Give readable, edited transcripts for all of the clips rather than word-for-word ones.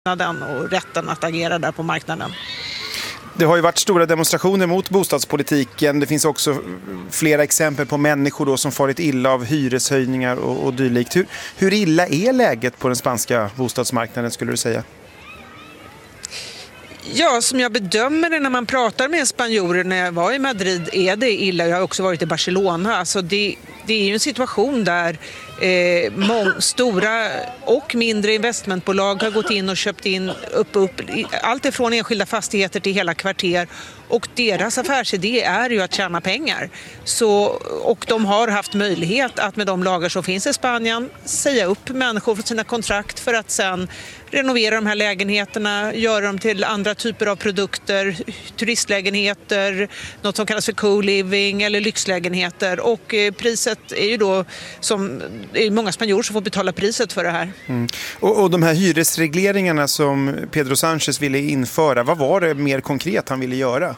och rätten att agera där på marknaden. Det har ju varit stora demonstrationer mot bostadspolitiken. Det finns också flera exempel på människor då som farit illa av hyreshöjningar och dylikt. Hur illa är läget på den spanska bostadsmarknaden, skulle du säga? Ja, som jag bedömer det när man pratar med spanjorer när jag var i Madrid är det illa. Jag har också varit i Barcelona. Alltså det är ju en situation där stora och mindre investmentbolag har gått in och köpt in upp allt ifrån enskilda fastigheter till hela kvarter. Och deras affärsidé är ju att tjäna pengar. Och de har haft möjlighet att med de lagar som finns i Spanien säga upp människor från sina kontrakt för att sen renovera de här lägenheterna, göra dem till andra typer av produkter, turistlägenheter, något som kallas för co-living eller lyxlägenheter. Och priset är ju då, som det är många spanjorer som får betala priset för det här. Mm. Och de här hyresregleringarna som Pedro Sánchez ville införa, vad var det mer konkret han ville göra?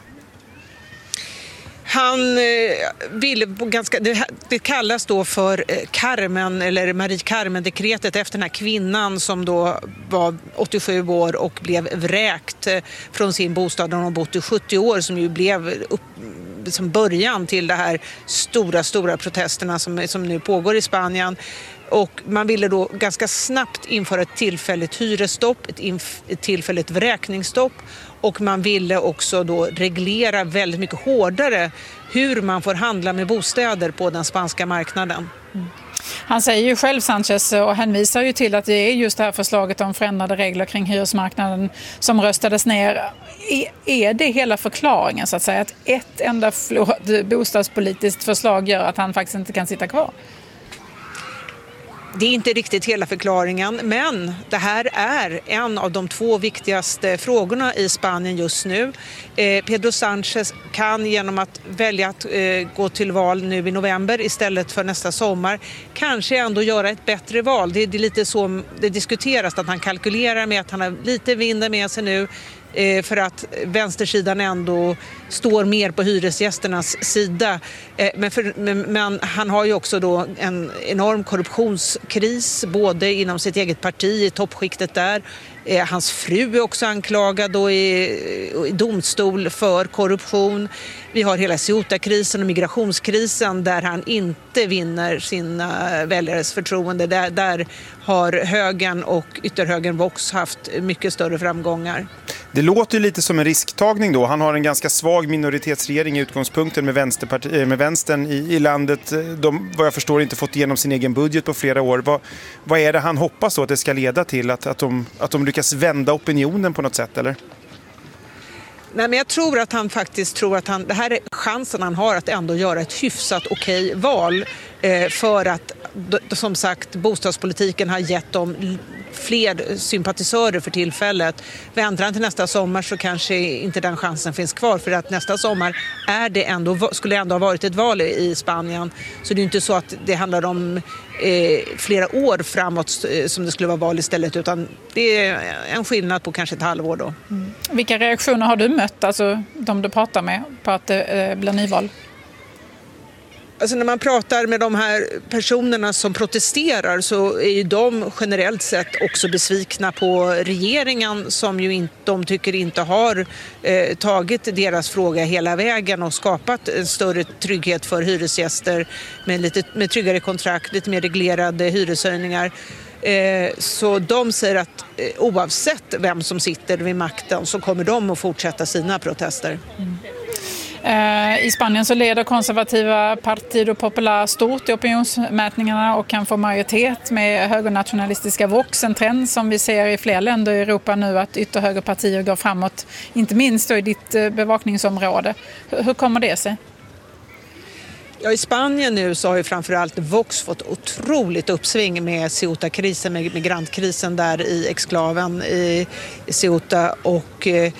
Han ville det kallas då för Carmen eller Marie Carmen-dekretet efter den här kvinnan som då var 87 år och blev vräkt från sin bostad när hon bott i 70 år, som ju blev som början till det här stora protesterna som nu pågår i Spanien. Och man ville då ganska snabbt införa ett tillfälligt hyresstopp, ett tillfälligt vräkningsstopp, och man ville också då reglera väldigt mycket hårdare hur man får handla med bostäder på den spanska marknaden. Han säger ju själv, Sanchez, och hänvisar ju till att det är just det här förslaget om förändrade regler kring hyresmarknaden som röstades ner. Är det hela förklaringen, så att säga, att ett enda bostadspolitiskt förslag gör att han faktiskt inte kan sitta kvar? Det är inte riktigt hela förklaringen, men det här är en av de 2 viktigaste frågorna i Spanien just nu. Pedro Sánchez kan genom att välja att gå till val nu i november istället för nästa sommar kanske ändå göra ett bättre val. Det är lite så det diskuteras, att han kalkylerar med att han har lite vinden med sig nu för att vänstersidan ändå står mer på hyresgästernas sida. Men han har ju också då en enorm korruptionskris både inom sitt eget parti, i toppskiktet där. Hans fru är också anklagad då i domstol för korruption. Vi har hela Ceuta-krisen och migrationskrisen där han inte vinner sina väljares förtroende. Där har högern och ytterhögern Vox haft mycket större framgångar. Det låter ju lite som en risktagning då. Han har en ganska svag minoritetsregering i utgångspunkten med vänstern i landet. De, vad jag förstår, inte fått igenom sin egen budget på flera år. Vad är det han hoppas då att det ska leda till? Att de lyckas vända opinionen på något sätt, eller? Nej, men jag tror att han faktiskt tror att det här är chansen han har att ändå göra ett hyfsat okej val, för att, som sagt, bostadspolitiken har gett dem fler sympatisörer för tillfället. Vänder han till nästa sommar så kanske inte den chansen finns kvar, för att nästa sommar skulle ändå ha varit ett val i Spanien. Så det är inte så att det handlar om flera år framåt som det skulle vara val istället, utan det är en skillnad på kanske ett halvår då. Mm. Vilka reaktioner har du mött, alltså de du pratar med, på att det blir nyval? Alltså när man pratar med de här personerna som protesterar så är ju de generellt sett också besvikna på regeringen, som ju de tycker inte har tagit deras fråga hela vägen och skapat en större trygghet för hyresgäster med tryggare kontrakt, lite mer reglerade hyreshöjningar. Så de säger att oavsett vem som sitter vid makten så kommer de att fortsätta sina protester. Mm. I Spanien så leder konservativa Partido Popular stort i opinionsmätningarna och kan få majoritet med högernationalistiska Vox, en trend som vi ser i fler länder i Europa nu, att ytterhögerpartier går framåt, inte minst då i ditt bevakningsområde. Hur kommer det sig? Ja, i Spanien nu så har ju framförallt Vox fått otroligt uppsving med Ceuta-krisen, med migrantkrisen där i exklaven i Ceuta, och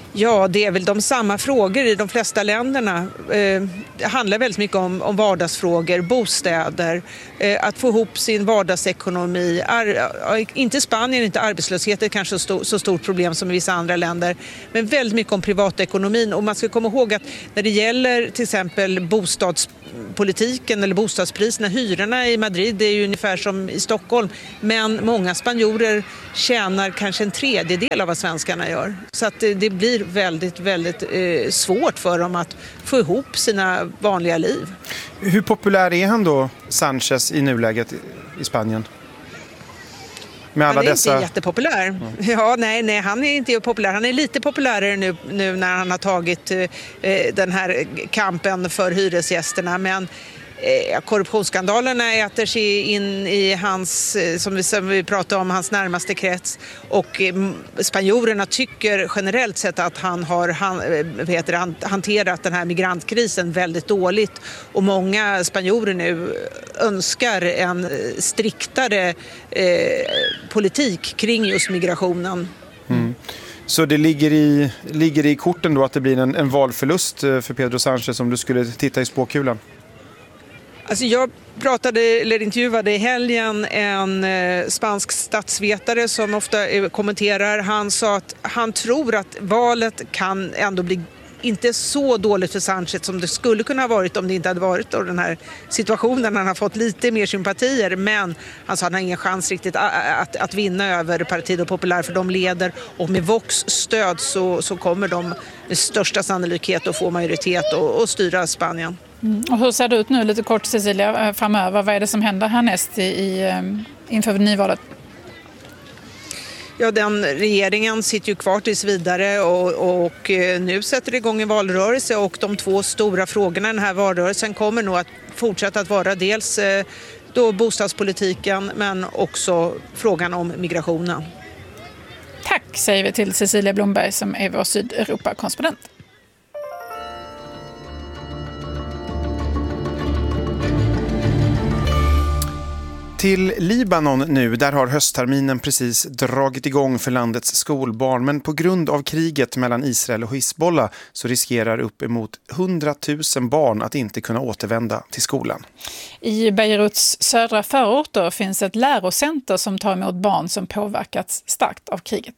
Ja, det är väl de samma frågor i de flesta länderna. Det handlar väldigt mycket om vardagsfrågor, bostäder, att få ihop sin vardagsekonomi. Inte i Spanien, inte arbetslöshet är kanske så stort problem som i vissa andra länder, men väldigt mycket om privatekonomin. Och man ska komma ihåg att när det gäller till exempel bostadspolitiken eller bostadspriserna, hyrorna i Madrid är ju ungefär som i Stockholm, men många spanjorer tjänar kanske en tredjedel av vad svenskarna gör. Så att det blir väldigt, väldigt svårt för dem att få ihop sina vanliga liv. Hur populär är han då, Sánchez, i nuläget i Spanien? Med alla han är dessa... inte jättepopulär. Ja, nej, han är inte populär. Han är lite populärare nu när han har tagit den här kampen för hyresgästerna, men korruptionsskandalerna äter sig in i hans, som vi pratade om, hans närmaste krets, och spanjorerna tycker generellt sett att han har hanterat den här migrantkrisen väldigt dåligt, och många spanjorer nu önskar en striktare politik kring just migrationen. Mm. Så det ligger i korten då att det blir en valförlust för Pedro Sánchez om du skulle titta i spåkulan? Alltså jag intervjuade i helgen en spansk statsvetare som ofta kommenterar. Han sa att han tror att valet kan ändå bli inte så dåligt för Sánchez som det skulle kunna ha varit om det inte hade varit då den här situationen. Han har fått lite mer sympatier, men han sa att han har ingen chans riktigt att vinna över Partido Popular, för de leder, och med Vox stöd så kommer de med största sannolikhet att få majoritet och styra Spanien. Och hur ser det ut nu, lite kort Cecilia, framöver? Vad är det som händer härnäst inför nyvalet? Ja, den regeringen sitter ju kvar tills vidare och nu sätter det igång en valrörelse, och de två stora frågorna i den här valrörelsen kommer nog att fortsätta att vara dels då bostadspolitiken, men också frågan om migrationen. Tack säger vi till Cecilia Blomberg som är vår Sydeuropa-korrespondent. Till Libanon nu, där har höstterminen precis dragit igång för landets skolbarn. Men på grund av kriget mellan Israel och Hizbollah så riskerar uppemot 100 000 barn att inte kunna återvända till skolan. I Beiruts södra förorter finns ett lärocenter som tar emot barn som påverkats starkt av kriget.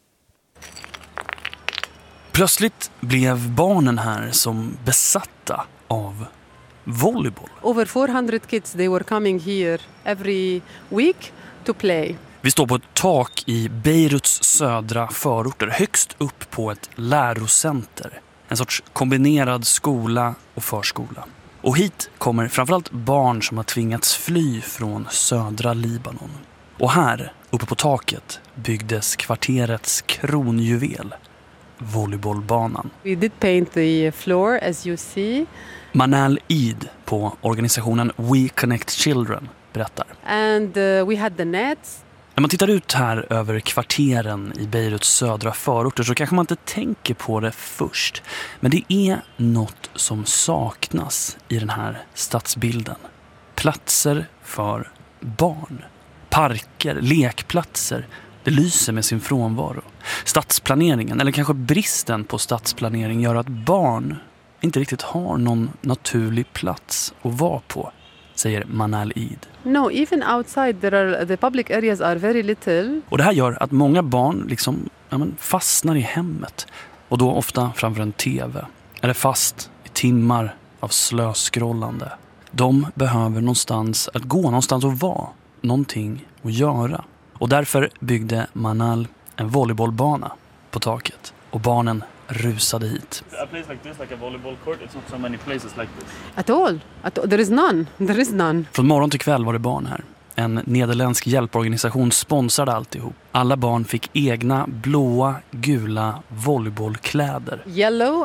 Plötsligt blev barnen här som besatta av volleyboll. Over 400 kids, they were coming here every week to play. Vi står på ett tak i Beiruts södra förorter, högst upp på ett lärocenter. En sorts kombinerad skola och förskola. Och hit kommer framförallt barn som har tvingats fly från södra Libanon. Och här, uppe på taket, byggdes kvarterets kronjuvel, volleybollbanan. We did paint the floor as you see. Manal Eid på organisationen We Connect Children berättar. And we had the nets. När man tittar ut här över kvarteren i Beiruts södra förorter så kanske man inte tänker på det först. Men det är något som saknas i den här stadsbilden. Platser för barn. Parker, lekplatser. Det lyser med sin frånvaro. Stadsplaneringen, eller kanske bristen på stadsplanering, gör att barn inte riktigt har någon naturlig plats att vara på, säger Manal Eid. No, even outside the public areas are very little. Och det här gör att många barn liksom fastnar i hemmet, och då ofta framför en tv, eller fast i timmar av slöskrollande. De behöver någonstans att gå, någonstans att vara, någonting att göra. Och därför byggde Manal en volleybollbana på taket, och barnen rusade hit. A place like this, like a volleyball court, it's not so many places like this. At all. There is none. There is none. Från morgon till kväll var det barn här. En nederländsk hjälporganisation sponsrade alltihop. Alla barn fick egna blåa, gula volleybollkläder. Yellow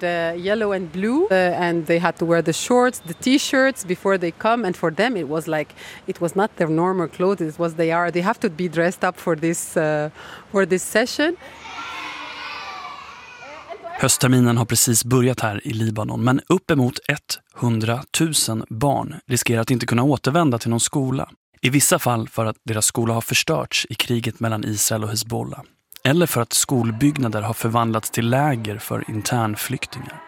and blue. And they had to wear the shorts, the t-shirts before they come. And for them it was not their normal clothes. It was they have to be dressed up for this session. Höstterminen har precis börjat här i Libanon, men uppemot 100 000 barn riskerar att inte kunna återvända till någon skola. I vissa fall för att deras skola har förstörts i kriget mellan Israel och Hizbollah. eller för att skolbyggnader har förvandlats till läger för internflyktingar.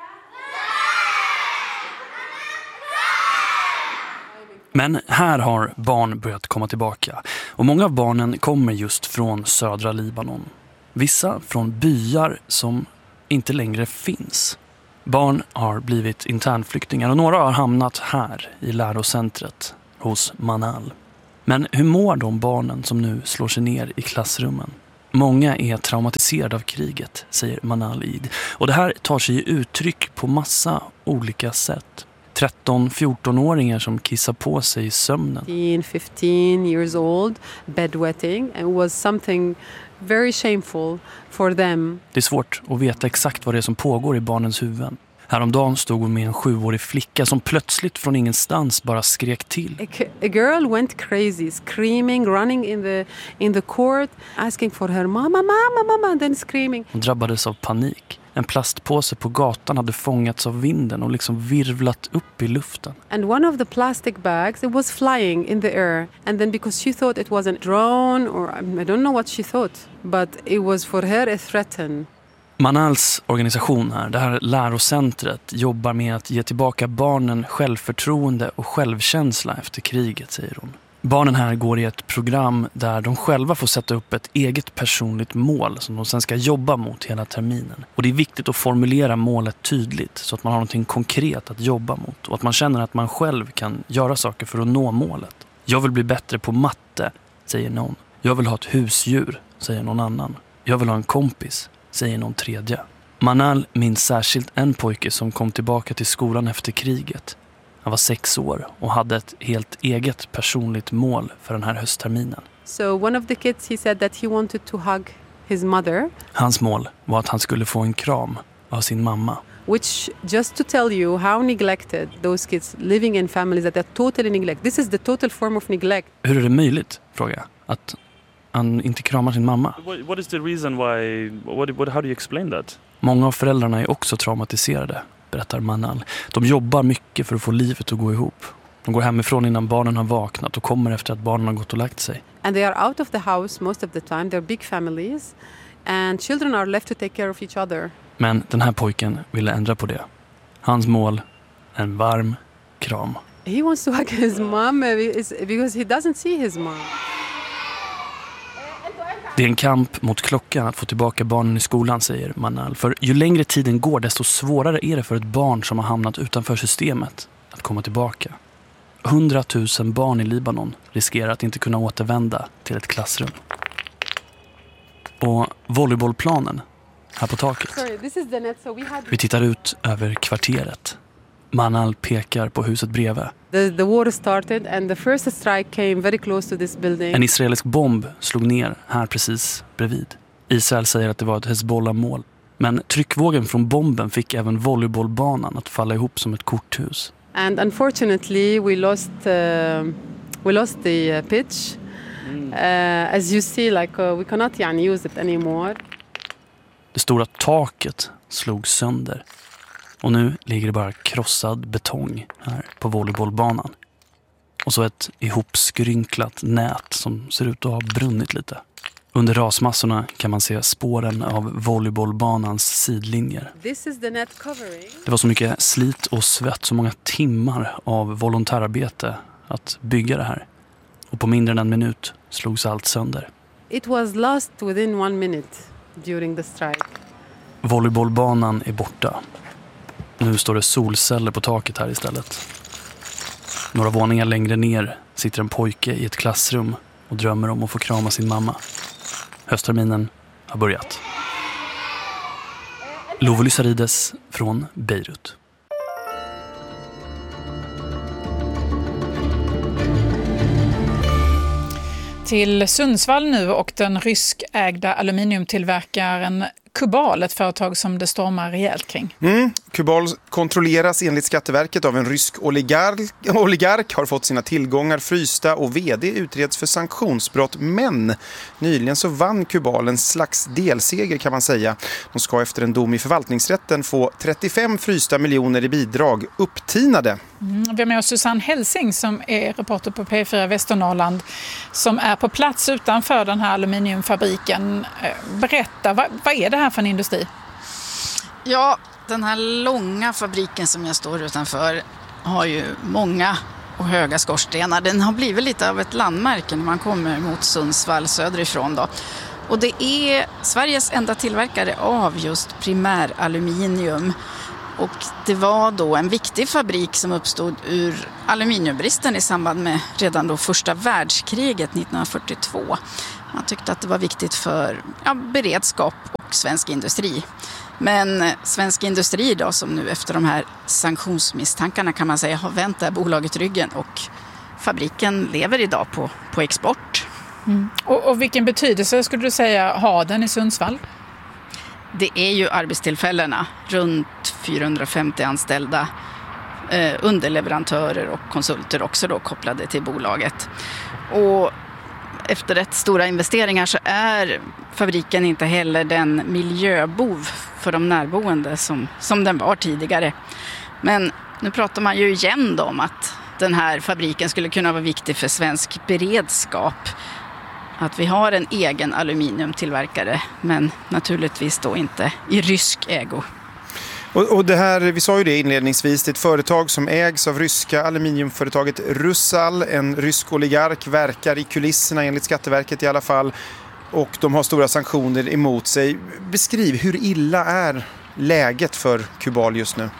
Men här har barn börjat komma tillbaka och många av barnen kommer just från södra Libanon. Vissa från byar som inte längre finns. Barn har blivit internflyktingar och några har hamnat här i lärocentret hos Manal. Men hur mår de barnen som nu slår sig ner i klassrummen? Många är traumatiserade av kriget, säger Manal Eid. Och det här tar sig uttryck på massa olika sätt. 13-14-åringar som kissar på sig i sömnen. 15 years old, bedwetting, and it was something very shameful for them. Det är svårt att veta exakt vad det är som pågår i barnens huvuden. Häromdagen stod hon med en 7-årig flicka som plötsligt från ingenstans bara skrek till. A girl went crazy, screaming, running in the court, asking for her mama, and then screaming. Hon drabbades av panik. En plastpåse på gatan hade fångats av vinden och liksom virvlat upp i luften. And one of the plastic bags, it was flying in the air. And then because she thought it was a drone or I don't know what she thought, but it was for her a threat. Manals organisation här, det här lärocentret, jobbar med att ge tillbaka barnen självförtroende och självkänsla efter kriget, säger hon. Barnen här går i ett program där de själva får sätta upp ett eget personligt mål som de sen ska jobba mot hela terminen. Och det är viktigt att formulera målet tydligt så att man har någonting konkret att jobba mot och att man känner att man själv kan göra saker för att nå målet. Jag vill bli bättre på matte, säger någon. Jag vill ha ett husdjur, säger någon annan. Jag vill ha en kompis, säger någon tredje. Manal minns särskilt en pojke som kom tillbaka till skolan efter kriget. Han var 6 år och hade ett helt eget personligt mål för den här höstterminen. So one of the kids, he said that he wanted to hug his mother. Hans mål var att han skulle få en kram av sin mamma. Which, just to tell you how neglected those kids living in families that are totally neglect. This is the total form of neglect. Hur är det möjligt, frågar jag, att han inte kramar sin mamma? What is the reason why? How do you explain that? Många av föräldrarna är också traumatiserade, berättar Manal. De jobbar mycket för att få livet att gå ihop. De går hemifrån innan barnen har vaknat och kommer efter att barnen har gått och lagt sig. And they are out of the house most of the time. They're big families. And children are left to take care of each other. Men den här pojken ville ändra på det. Hans mål, en varm kram. He wants to hug his mom because he doesn't see his mom. Det är en kamp mot klockan att få tillbaka barnen i skolan, säger Manal. För ju längre tiden går, desto svårare är det för ett barn som har hamnat utanför systemet att komma tillbaka. 100 000 barn i Libanon riskerar att inte kunna återvända till ett klassrum. Och volleybollplanen här på taket. Vi tittar ut över kvarteret. Manal pekar på huset bredvid. The war started and the first strike came very close to this building. En israelisk bomb slog ner här precis bredvid. Israel säger att det var ett Hezbollah-mål. Men tryckvågen från bomben fick även volleybollbanan att falla ihop som ett korthus. And unfortunately we lost the pitch. As you see, we cannot use it anymore. Det stora taket slog sönder. Och nu ligger det bara krossad betong här på volleybollbanan. Och så ett ihopskrynklat nät som ser ut att ha brunnit lite. Under rasmassorna kan man se spåren av volleybollbanans sidlinjer. This is the net covering. Det var så mycket slit och svett, så många timmar av volontärarbete att bygga det här. Och på mindre än en minut slogs allt sönder. It was lost within 1 minute during the strike. Volleybollbanan är borta. Nu står det solceller på taket här istället. Några våningar längre ner sitter en pojke i ett klassrum och drömmer om att få krama sin mamma. Höstterminen har börjat. Love Lysarides från Beirut. Till Sundsvall nu och den ryskägda aluminiumtillverkaren Kubal, ett företag som det stormar rejält kring. Kubal kontrolleras enligt Skatteverket av en rysk oligark, har fått sina tillgångar frysta och vd utreds för sanktionsbrott. Men nyligen så vann Kubal en slags delseger, kan man säga. De ska efter en dom i förvaltningsrätten få 35 frysta miljoner i bidrag upptinade. Vi har med oss Susanne Helsing som är reporter på P4 Västernorrland som är på plats utanför den här aluminiumfabriken. Berätta, vad är det här för en industri? Ja, den här långa fabriken som jag står utanför har ju många och höga skorstenar. Den har blivit lite av ett landmärke när man kommer mot Sundsvall söderifrån då. Och det är Sveriges enda tillverkare av just primäraluminium. Och det var då en viktig fabrik som uppstod ur aluminiumbristen i samband med redan då första världskriget 1942. Man tyckte att det var viktigt för beredskap och svensk industri. Men svensk industri då, som nu efter de här sanktionsmisstankarna kan man säga har vänt det här bolaget ryggen och fabriken lever idag på export. Och vilken betydelse skulle du säga har den i Sundsvall? Det är ju arbetstillfällena, runt 450 anställda, underleverantörer och konsulter också då kopplade till bolaget. Och efter rätt stora investeringar så är fabriken inte heller den miljöbov för de närboende som den var tidigare. Men nu pratar man ju igen då om att den här fabriken skulle kunna vara viktig för svensk beredskap. Att vi har en egen aluminiumtillverkare, men naturligtvis då inte i rysk ägo. Och det här, vi sa ju det inledningsvis, det är ett företag som ägs av ryska aluminiumföretaget Rusal. En rysk oligark verkar i kulisserna enligt Skatteverket i alla fall. Och de har stora sanktioner emot sig. Beskriv, hur illa är läget för Kubal just nu?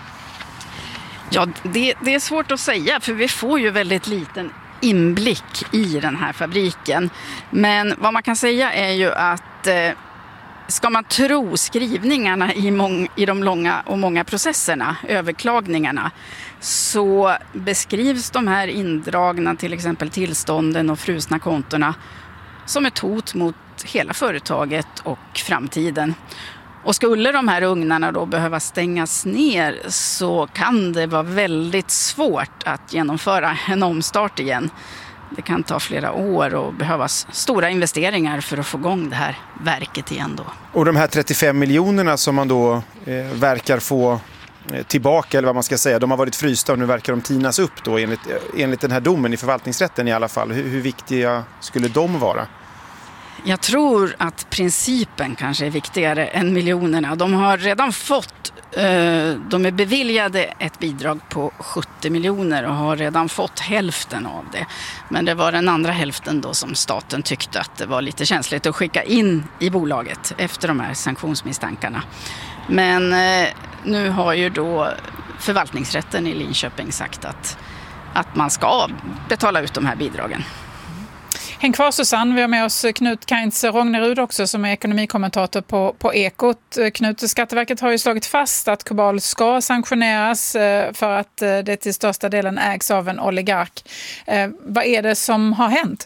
Ja, det är svårt att säga för vi får ju väldigt liten inblick i den här fabriken. Men vad man kan säga är ju att ska man tro skrivningarna i de långa och många processerna, överklagningarna, så beskrivs de här indragna till exempel tillstånden och frusna kontona som ett hot mot hela företaget och framtiden. Och skulle de här ugnarna då behöva stängas ner så kan det vara väldigt svårt att genomföra en omstart igen. Det kan ta flera år och behövas stora investeringar för att få igång det här verket igen då. Och de här 35 miljonerna som man då verkar få tillbaka, eller vad man ska säga, de har varit frysta och nu verkar de tinas upp då enligt den här domen i förvaltningsrätten i alla fall. Hur viktiga skulle de vara? Jag tror att principen kanske är viktigare än miljonerna. De har redan fått, de är beviljade ett bidrag på 70 miljoner och har redan fått hälften av det. Men det var den andra hälften då som staten tyckte att det var lite känsligt att skicka in i bolaget efter de här sanktionsmisstankarna. Men nu har ju då förvaltningsrätten i Linköping sagt att man ska betala ut de här bidragen. Häng kvar Susanne, vi har med oss Knut Kainz Rognerud också som är ekonomikommentator på Ekot. Knut, Skatteverket har ju slagit fast att Kubal ska sanktioneras för att det till största delen ägs av en oligark. Vad är det som har hänt?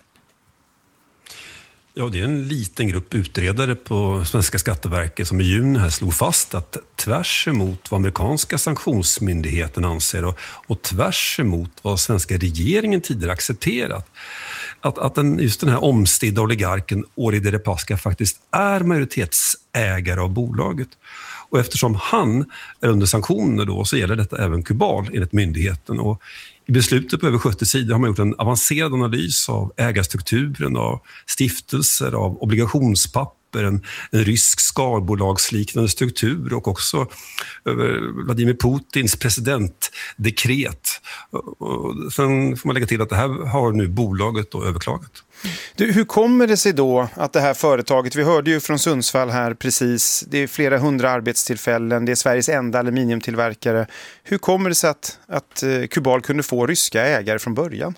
Ja, det är en liten grupp utredare på svenska Skatteverket som i juni här slog fast att tvärs emot vad amerikanska sanktionsmyndigheten anser och tvärs emot vad svenska regeringen tidigare accepterat, att just den här omstridda oligarken Ori Deripaska faktiskt är majoritetsägare av bolaget. Och eftersom han är under sanktioner då så gäller detta även Kubal enligt myndigheten. Och i beslutet på över 70 sidor har man gjort en avancerad analys av ägarstrukturen, av stiftelser, av obligationspapper, en rysk skalbolagsliknande struktur och också över Vladimir Putins presidentdekret. Och sen får man lägga till att det här har nu bolaget då överklagat. Du, hur kommer det sig då att det här företaget, vi hörde ju från Sundsvall här precis, det är flera hundra arbetstillfällen, det är Sveriges enda aluminiumtillverkare. Hur kommer det sig att Kubal kunde få ryska ägare från början?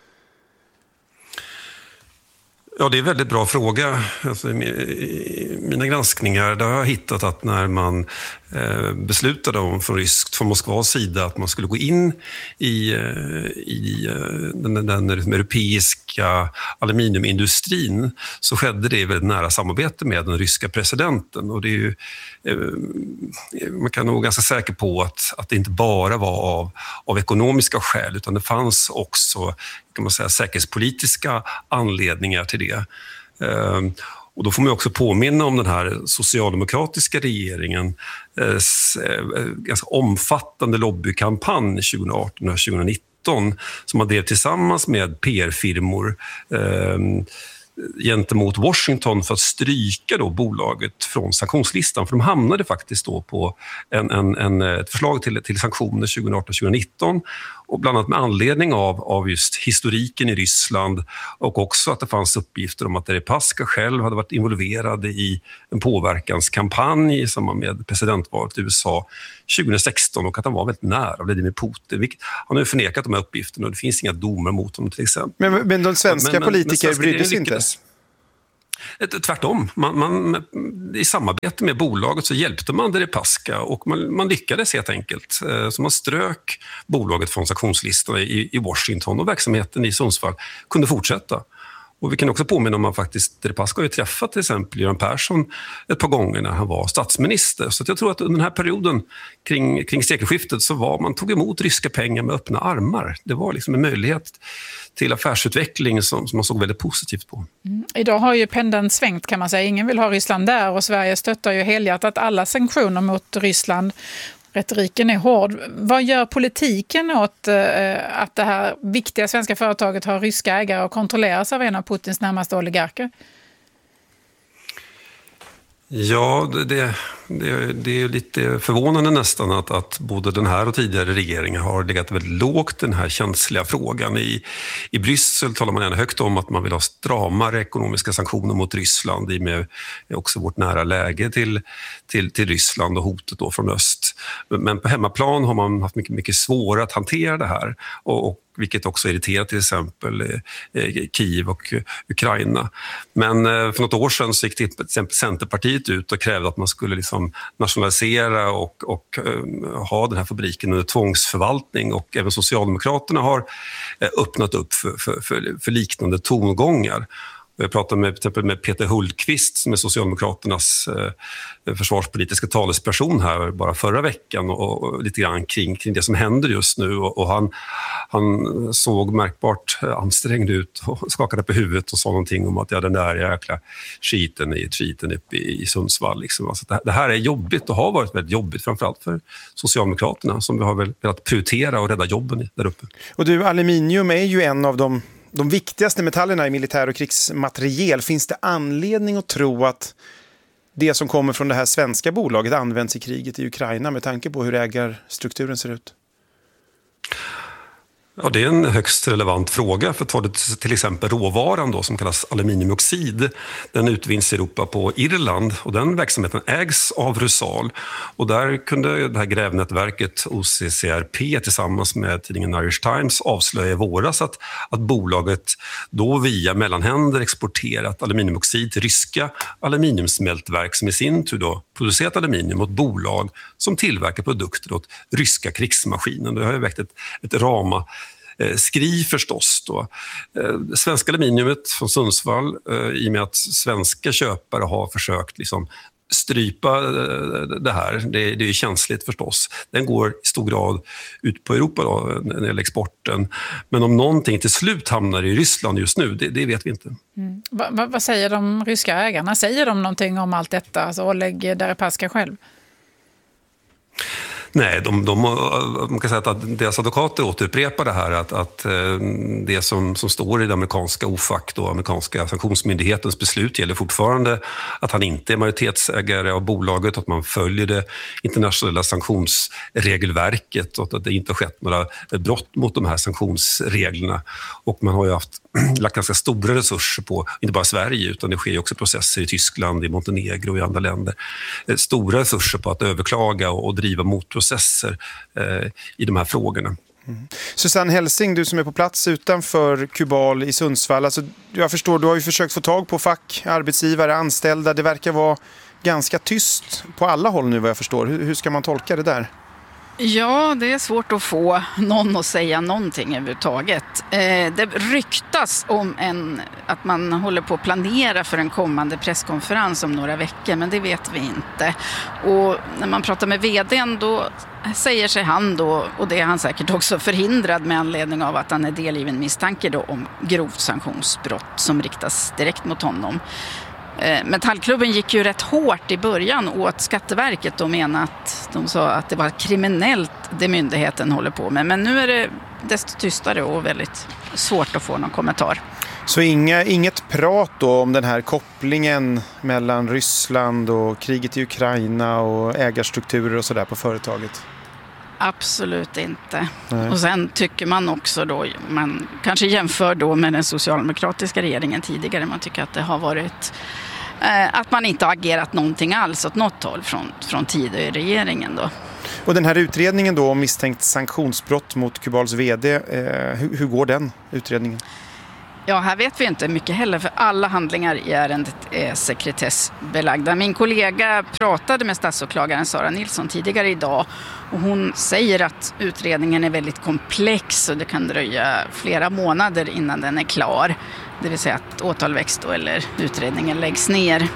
Ja, det är en väldigt bra fråga. Alltså, i mina granskningar där har jag hittat att när man beslutade om från Moskvas sida att man skulle gå in i den europeiska aluminiumindustrin så skedde det i väldigt nära samarbete med den ryska presidenten. Och det är ju, man kan nog vara ganska säker på att det inte bara var av ekonomiska skäl utan det fanns också kan man säga, säkerhetspolitiska anledningar till det. Och då får man också påminna om den här socialdemokratiska regeringen ganska omfattande lobbykampanj 2018 och 2019 som man drev tillsammans med PR-firmor gentemot Washington för att stryka då bolaget från sanktionslistan. För de hamnade faktiskt då på ett förslag till sanktioner 2018-2019 och bland annat med anledning av just historiken i Ryssland och också att det fanns uppgifter om att Deripaska själv hade varit involverad i en påverkanskampanj i samband med presidentvalet i USA 2016 och att han var väldigt nära Vladimir Putin. Han har ju förnekat de här uppgifterna och det finns inga domar mot honom till exempel. Men de svenska politiker brydde sig inte? Tvärtom. Man, i samarbete med bolaget så hjälpte man Deripaska och man lyckades helt enkelt. Så man strök bolaget från sanktionslistan i Washington och verksamheten i Sundsvall kunde fortsätta. Och vi kan också påminna om att faktiskt Deripaska har ju träffat till exempel Göran Persson ett par gånger när han var statsminister. Så jag tror att under den här perioden kring sekelskiftet så man tog emot ryska pengar med öppna armar. Det var liksom en möjlighet till affärsutveckling som man såg väldigt positivt på. Idag har ju pendeln svängt kan man säga. Ingen vill ha Ryssland där och Sverige stöttar ju helhjärtat alla sanktioner mot Ryssland. Retoriken är hård. Vad gör politiken åt att det här viktiga svenska företaget har ryska ägare och kontrolleras av en av Putins närmaste oligarker? Ja, det är lite förvånande nästan att både den här och tidigare regeringen har legat väldigt lågt den här känsliga frågan. I Bryssel talar man gärna högt om att man vill ha stramare ekonomiska sanktioner mot Ryssland i med också vårt nära läge till Ryssland och hotet då från öst. Men på hemmaplan har man haft mycket svårare att hantera det här och vilket också irriterar till exempel Kiev och Ukraina. Men för något år sedan så gick till exempel Centerpartiet ut och krävde att man skulle liksom nationalisera och ha den här fabriken under tvångsförvaltning och även Socialdemokraterna har öppnat upp för liknande tongångar. Jag pratade till exempel med Peter Hultqvist som är Socialdemokraternas försvarspolitiska talesperson här bara förra veckan och lite grann kring det som händer just nu och han såg märkbart ansträngd ut och skakade på huvudet och sa någonting om att den där jäkla skiten uppe i Sundsvall. Liksom. Alltså det här är jobbigt och har varit väldigt jobbigt framförallt för Socialdemokraterna som vi har väl velat prioritera och rädda jobben där uppe. Och du, aluminium är ju en av de viktigaste metallerna i militär- och krigsmateriel. Finns det anledning att tro att det som kommer från det här svenska bolaget används i kriget i Ukraina med tanke på hur ägarstrukturen ser ut? Ja, det är en högst relevant fråga för att ta det till exempel råvaran då, som kallas aluminiumoxid. Den utvinns i Europa på Irland och den verksamheten ägs av Rusal. Och där kunde det här grävnätverket OCCRP tillsammans med tidningen Irish Times avslöja i våras att bolaget då via mellanhänder exporterat aluminiumoxid till ryska aluminiumsmältverk som i sin tur då producerat aluminium åt bolag som tillverkar produkter åt ryska krigsmaskinen. Det har ju väckt ett rama skri förstås då. Svenska aluminiumet från Sundsvall i och med att svenska köpare har försökt liksom strypa det här. Det är ju känsligt förstås. Den går i stor grad ut på Europa då, när det gäller exporten. Men om någonting till slut hamnar i Ryssland just nu, det vet vi inte. Vad säger de ryska ägarna? Säger de någonting om allt detta? Alltså Oleg Deripaska själv? Nej, man kan säga att deras advokater återupprepar det här att det som står i det amerikanska OFAC, då, amerikanska sanktionsmyndighetens beslut gäller fortfarande, att han inte är majoritetsägare av bolaget, att man följer det internationella sanktionsregelverket och att det inte har skett några brott mot de här sanktionsreglerna. Och man har ju lagt ganska stora resurser på, inte bara Sverige utan det sker också processer i Tyskland, i Montenegro och i andra länder. Stora resurser på att överklaga och driva motprocesser i de här frågorna. Susanne Helsing, du som är på plats utanför Kubal i Sundsvall. Alltså, jag förstår, du har ju försökt få tag på fack, arbetsgivare, anställda. Det verkar vara ganska tyst på alla håll nu vad jag förstår. Hur ska man tolka det där? Ja, det är svårt att få någon att säga någonting överhuvudtaget. Det ryktas om att man håller på att planera för en kommande presskonferens om några veckor, men det vet vi inte. Och när man pratar med vdn då säger sig han då, och det är han säkert också förhindrad med anledning av att han är delgiven misstanke då om grovt sanktionsbrott som riktas direkt mot honom. Metallklubben gick ju rätt hårt i början åt Skatteverket och menade att de sa att det var kriminellt det myndigheten håller på med. Men nu är det desto tystare och väldigt svårt att få någon kommentar. Så inget prat då om den här kopplingen mellan Ryssland och kriget i Ukraina och ägarstrukturer och sådär på företaget? Absolut inte. Nej. Och sen tycker man också då, man kanske jämför då med den socialdemokratiska regeringen tidigare, man tycker att det har varit att man inte har agerat någonting alls åt något håll från tidigare regeringen då. Och den här utredningen då om misstänkt sanktionsbrott mot Kubals vd, hur går den utredningen? Ja, här vet vi inte mycket heller för alla handlingar i ärendet är sekretessbelagda. Min kollega pratade med statsåklagaren Sara Nilsson tidigare idag och hon säger att utredningen är väldigt komplex och det kan dröja flera månader innan den är klar. Det vill säga att åtal väcks då eller utredningen läggs ner.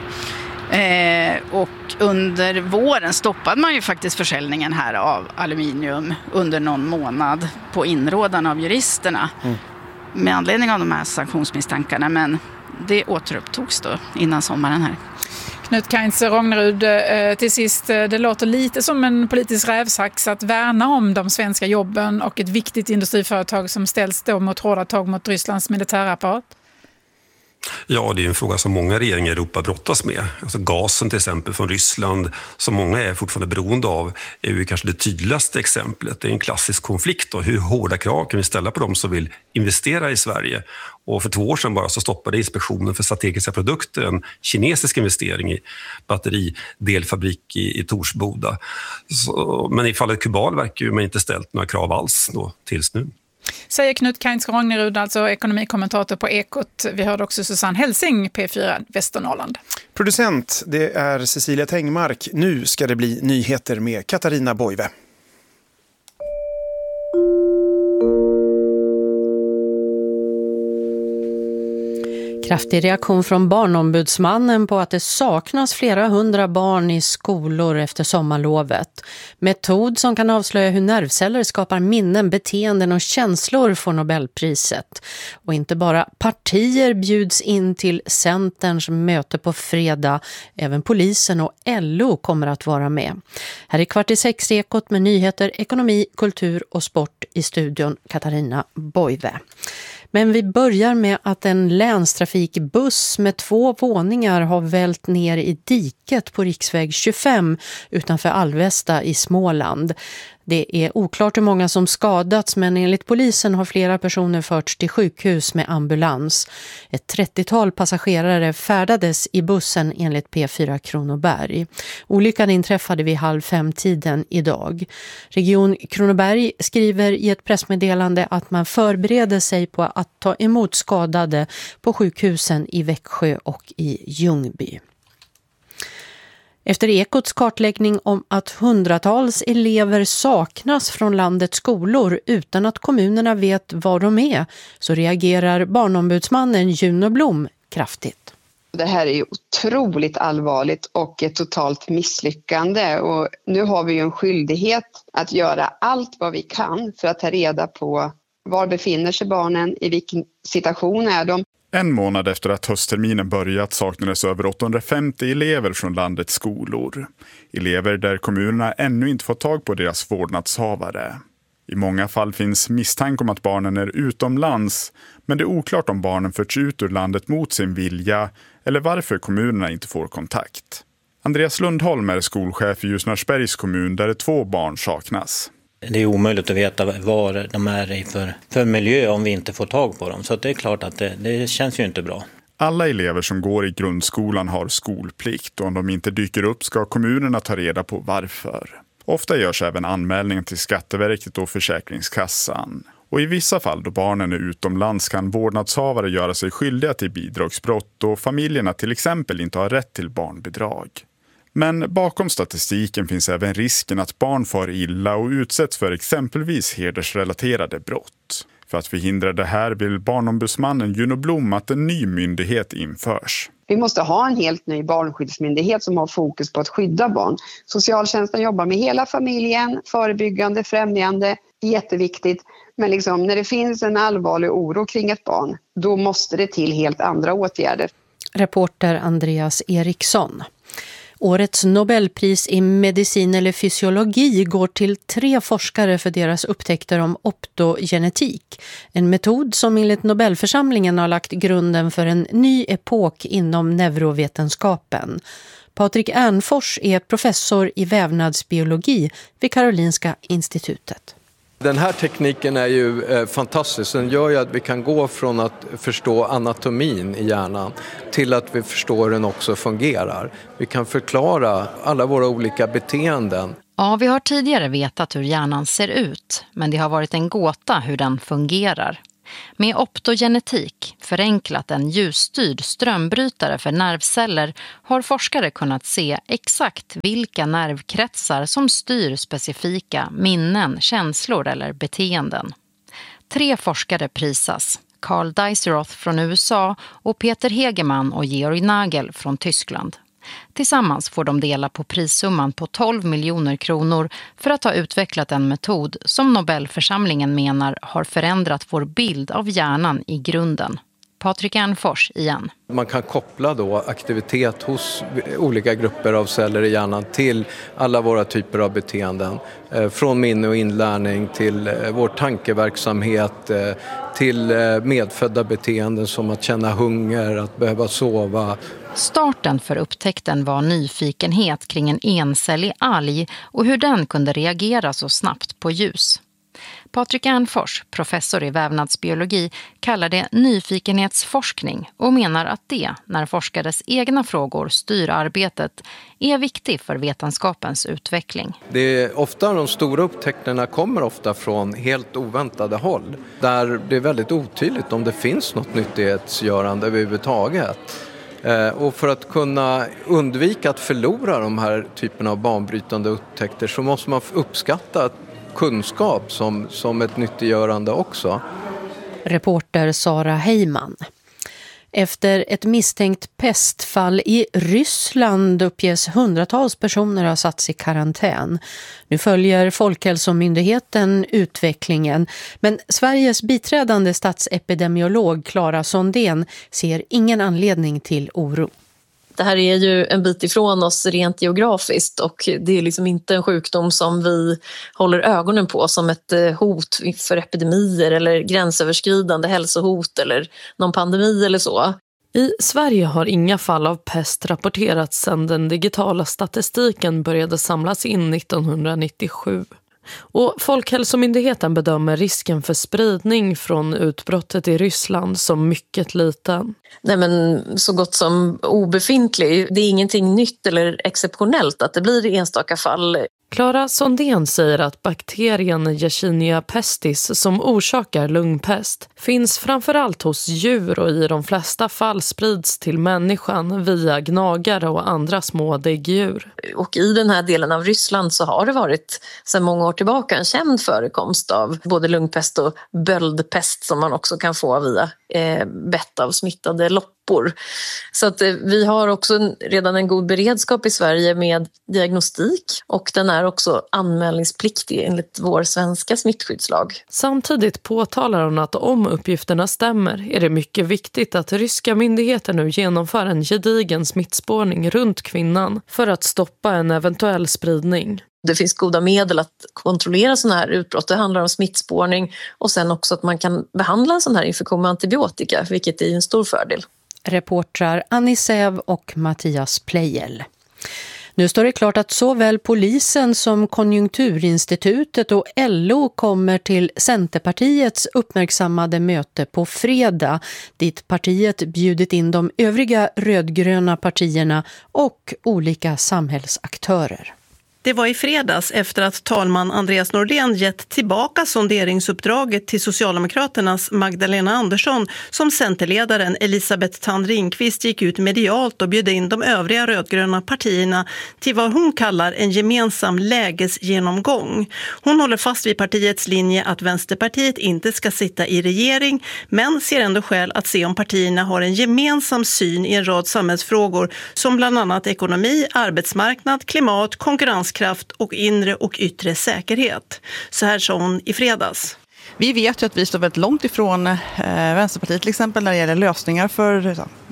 Och under våren stoppade man ju faktiskt försäljningen här av aluminium under någon månad på inrådan av juristerna. Med anledning av de här sanktionsmisstankarna, men det återupptogs då innan sommaren här. Knut Kainz-Rognerud, till sist, det låter lite som en politisk rävsax att värna om de svenska jobben och ett viktigt industriföretag som ställs då mot hårda tag mot Rysslands militärapparat. Ja, det är en fråga som många regeringar i Europa brottas med. Alltså gasen till exempel från Ryssland, som många är fortfarande beroende av, är ju kanske det tydligaste exemplet. Det är en klassisk konflikt då. Hur hårda krav kan vi ställa på dem som vill investera i Sverige? Och för 2 år sedan bara så stoppade Inspektionen för strategiska produkter en kinesisk investering i batteridelfabrik i Torsboda. Men i fallet Kubal verkar ju man inte ställt några krav alls då tills nu. Säger Knut Kainz-Rognerud, alltså ekonomikommentator på Ekot. Vi hörde också Susanne Helsing, P4 Västernorrland. Producent, det är Cecilia Tengmark. Nu ska det bli nyheter med Katarina Boive. Kraftig reaktion från Barnombudsmannen på att det saknas flera 100 barn i skolor efter sommarlovet. Metod som kan avslöja hur nervceller skapar minnen, beteenden och känslor får Nobelpriset. Och inte bara partier bjuds in till Centerns möte på fredag. Även polisen och LO kommer att vara med. Här är 5:45 Ekot med nyheter, ekonomi, kultur och sport i studion Katarina Boive. Men vi börjar med att en länstrafikbuss med 2 våningar har vält ner i diket på riksväg 25 utanför Alvesta i Småland. Det är oklart hur många som skadats, men enligt polisen har flera personer förts till sjukhus med ambulans. Ett 30-tal passagerare färdades i bussen enligt P4 Kronoberg. Olyckan inträffade vid 4:30 idag. Region Kronoberg skriver i ett pressmeddelande att man förbereder sig på att ta emot skadade på sjukhusen i Växjö och i Ljungby. Efter Ekots kartläggning om att hundratals elever saknas från landets skolor utan att kommunerna vet var de är, så reagerar Barnombudsmannen Juno Blom kraftigt. Det här är ju otroligt allvarligt och ett totalt misslyckande, och nu har vi ju en skyldighet att göra allt vad vi kan för att ta reda på var befinner sig barnen, i vilken situation är de. En månad efter att höstterminen börjat saknades över 850 elever från landets skolor. Elever där kommunerna ännu inte fått tag på deras vårdnadshavare. I många fall finns misstanke om att barnen är utomlands, men det är oklart om barnen förts ut ur landet mot sin vilja eller varför kommunerna inte får kontakt. Andreas Lundholm är skolchef i Ljusnarsbergs kommun där 2 barn saknas. Det är omöjligt att veta vad de är i för miljö om vi inte får tag på dem. Så det är klart att det känns ju inte bra. Alla elever som går i grundskolan har skolplikt, och om de inte dyker upp ska kommunerna ta reda på varför. Ofta görs även anmälningar till Skatteverket och Försäkringskassan. Och i vissa fall då barnen är utomlands kan vårdnadshavare göra sig skyldiga till bidragsbrott och familjerna till exempel inte har rätt till barnbidrag. Men bakom statistiken finns även risken att barn far illa och utsätts för exempelvis hedersrelaterade brott. För att förhindra det här vill Barnombudsmannen Juno Blom att en ny myndighet införs. Vi måste ha en helt ny barnskyddsmyndighet som har fokus på att skydda barn. Socialtjänsten jobbar med hela familjen, förebyggande, främjande, jätteviktigt. Men när det finns en allvarlig oro kring ett barn, då måste det till helt andra åtgärder. Reporter Andreas Eriksson. Årets Nobelpris i medicin eller fysiologi går till 3 forskare för deras upptäckter om optogenetik. En metod som enligt Nobelförsamlingen har lagt grunden för en ny epok inom neurovetenskapen. Patrik Ernfors är professor i vävnadsbiologi vid Karolinska institutet. Den här tekniken är ju fantastisk. Den gör ju att vi kan gå från att förstå anatomin i hjärnan till att vi förstår hur den också fungerar. Vi kan förklara alla våra olika beteenden. Ja, vi har tidigare vetat hur hjärnan ser ut, men det har varit en gåta hur den fungerar. Med optogenetik, förenklat en ljusstyrd strömbrytare för nervceller, har forskare kunnat se exakt vilka nervkretsar som styr specifika minnen, känslor eller beteenden. 3 forskare prisas, Carl Deiseroth från USA och Peter Hegemann och Georg Nagel från Tyskland. Tillsammans får de dela på prissumman på 12 miljoner kronor för att ha utvecklat en metod som Nobelförsamlingen menar har förändrat vår bild av hjärnan i grunden. Patrik Ernfors igen. Man kan koppla då aktivitet hos olika grupper av celler i hjärnan till alla våra typer av beteenden. Från minne och inlärning till vår tankeverksamhet, till medfödda beteenden som att känna hunger, att behöva sova. Starten för upptäckten var nyfikenhet kring en encellig alg och hur den kunde reagera så snabbt på ljus. Patrik Ernfors, professor i vävnadsbiologi, kallar det nyfikenhetsforskning och menar att det, när forskares egna frågor styr arbetet, är viktigt för vetenskapens utveckling. Det är ofta de stora upptäckterna kommer ofta från helt oväntade håll, där det är väldigt otydligt om det finns något nyttighetsgörande överhuvudtaget. Och för att kunna undvika att förlora de här typerna av banbrytande upptäckter så måste man uppskatta kunskap som ett nyttiggörande också. Reporter Sara Heiman. Efter ett misstänkt pestfall i Ryssland uppges hundratals personer ha satts i karantän. Nu följer Folkhälsomyndigheten utvecklingen, men Sveriges biträdande statsepidemiolog Clara Sondén ser ingen anledning till oro. Det här är ju en bit ifrån oss rent geografiskt och det är liksom inte en sjukdom som vi håller ögonen på som ett hot för epidemier eller gränsöverskridande hälsohot eller någon pandemi eller så. I Sverige har inga fall av pest rapporterats sedan den digitala statistiken började samlas in 1997. Och Folkhälsomyndigheten bedömer risken för spridning från utbrottet i Ryssland som mycket liten. Nej, men så gott som obefintlig. Det är ingenting nytt eller exceptionellt att det blir enstaka fall. Clara Sondén säger att bakterien Yersinia pestis som orsakar lungpest finns framförallt hos djur och i de flesta fall sprids till människan via gnagare och andra små däggdjur. Och i den här delen av Ryssland så har det varit sedan många år tillbaka en känd förekomst av både lungpest och böldpest som man också kan få via bett av smittade loppor. Så att vi har också redan en god beredskap i Sverige med diagnostik och den är också anmälningspliktig enligt vår svenska smittskyddslag. Samtidigt påtalar hon att om uppgifterna stämmer är det mycket viktigt att ryska myndigheter nu genomför en gedigen smittspårning runt kvinnan för att stoppa en eventuell spridning. Det finns goda medel att kontrollera sådana här utbrott. Det handlar om smittspårning och sen också att man kan behandla en sån här infektion med antibiotika, vilket är en stor fördel. Reportrar Annie Säv och Mattias Plejel. Nu står det klart att såväl polisen som Konjunkturinstitutet och LO kommer till Centerpartiets uppmärksammade möte på fredag, dit partiet bjudit in de övriga rödgröna partierna och olika samhällsaktörer. Det var i fredags efter att talman Andreas Nordén gett tillbaka sonderingsuppdraget till Socialdemokraternas Magdalena Andersson som centerledaren Elisabeth Thand Ringqvist gick ut medialt och bjöd in de övriga rödgröna partierna till vad hon kallar en gemensam lägesgenomgång. Hon håller fast vid partiets linje att Vänsterpartiet inte ska sitta i regering, men ser ändå skäl att se om partierna har en gemensam syn i en rad samhällsfrågor som bland annat ekonomi, arbetsmarknad, klimat, konkurrenskraft och inre och yttre säkerhet. Så här sa hon i fredags. Vi vet ju att vi står väldigt långt ifrån Vänsterpartiet till exempel när det gäller lösningar för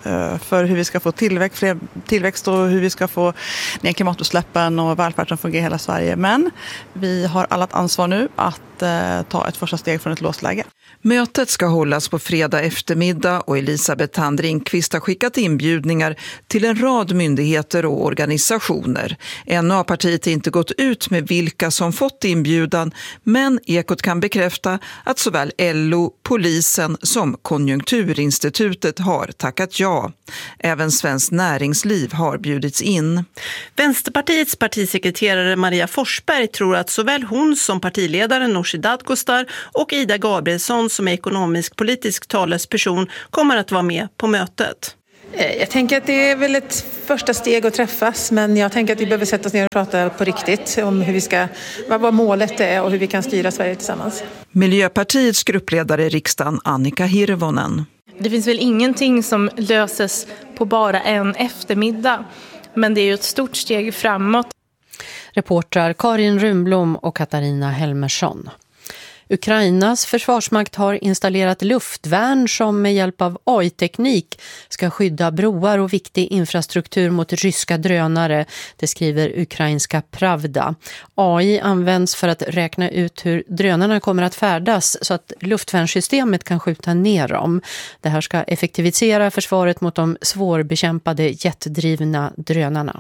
för hur vi ska få tillväxt och hur vi ska få ner klimatutsläppen och välfärden fungerar i hela Sverige. Men vi har alla ett ansvar nu att ta ett första steg från ett låst läge. Mötet ska hållas på fredag eftermiddag och Elisabeth Thand Ringqvist har skickat inbjudningar till en rad myndigheter och organisationer. Ännu har partiet inte gått ut med vilka som fått inbjudan, men Ekot kan bekräfta att såväl LO, polisen som Konjunkturinstitutet har tackat ja. Även Svenskt Näringsliv har bjudits in. Vänsterpartiets partisekreterare Maria Forsberg tror att såväl hon som partiledaren Nooshi Dadgostar och Ida Gabrielsson som är ekonomisk-politisk talesperson kommer att vara med på mötet. Jag tänker att det är väl ett första steg att träffas, men jag tänker att vi behöver sätta oss ner och prata på riktigt om hur vi ska, vad målet är och hur vi kan styra Sverige tillsammans. Miljöpartiets gruppledare i riksdagen Annika Hirvonen. Det finns väl ingenting som löses på bara en eftermiddag, men det är ju ett stort steg framåt. Reportrar Karin Runblom och Katarina Helmersson. Ukrainas försvarsmakt har installerat luftvärn som med hjälp av AI-teknik ska skydda broar och viktig infrastruktur mot ryska drönare, det skriver ukrainska Pravda. AI används för att räkna ut hur drönarna kommer att färdas så att luftvärnssystemet kan skjuta ner dem. Det här ska effektivisera försvaret mot de svårbekämpade jetdrivna drönarna.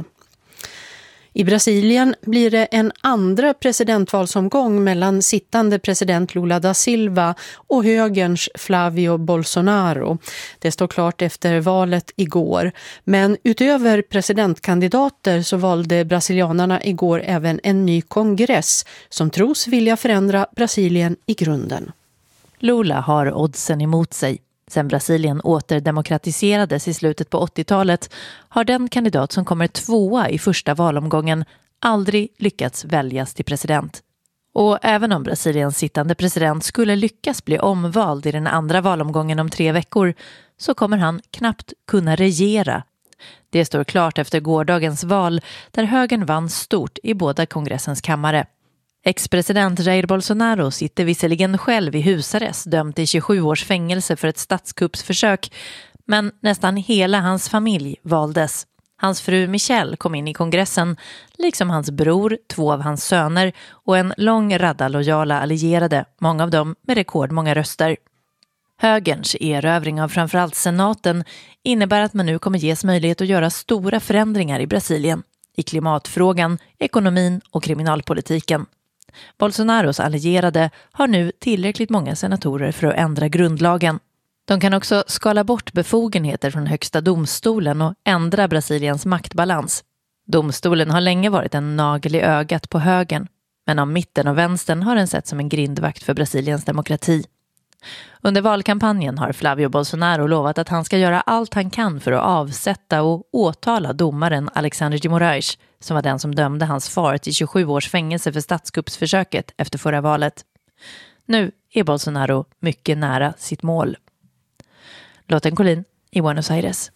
I Brasilien blir det en andra presidentvalsomgång mellan sittande president Lula da Silva och högerns Flavio Bolsonaro. Det står klart efter valet igår. Men utöver presidentkandidater så valde brasilianerna igår även en ny kongress som tros vilja förändra Brasilien i grunden. Lula har oddsen emot sig. Sen Brasilien återdemokratiserades i slutet på 80-talet har den kandidat som kommer tvåa i första valomgången aldrig lyckats väljas till president. Och även om Brasiliens sittande president skulle lyckas bli omvald i den andra valomgången om 3 veckor så kommer han knappt kunna regera. Det står klart efter gårdagens val där högern vann stort i båda kongressens kammare. Ex-president Jair Bolsonaro sitter visserligen själv i husarrest dömd till 27 års fängelse för ett statskuppsförsök, men nästan hela hans familj valdes. Hans fru Michelle kom in i kongressen, liksom hans bror, 2 av hans söner och en lång radda lojala allierade, många av dem med rekordmånga röster. Högerns erövring av framförallt senaten innebär att man nu kommer ges möjlighet att göra stora förändringar i Brasilien, i klimatfrågan, ekonomin och kriminalpolitiken. Bolsonaros allierade har nu tillräckligt många senatorer för att ändra grundlagen. De kan också skala bort befogenheter från högsta domstolen och ändra Brasiliens maktbalans. Domstolen har länge varit en nagel i ögat på högern, men av mitten och vänstern har den sett som en grindvakt för Brasiliens demokrati. Under valkampanjen har Flavio Bolsonaro lovat att han ska göra allt han kan för att avsätta och åtala domaren Alexandre de Moraes, som var den som dömde hans far till 27 års fängelse för statskuppsförsöket efter förra valet. Nu är Bolsonaro mycket nära sitt mål. Lotten Collin i Buenos Aires.